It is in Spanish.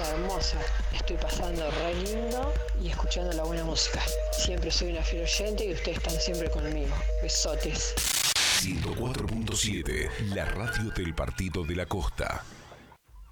hermosa. Estoy pasando re lindo y escuchando la buena música. Siempre soy una fiel oyente y ustedes están siempre conmigo. Besotes. 104.7, la radio del Partido de la Costa.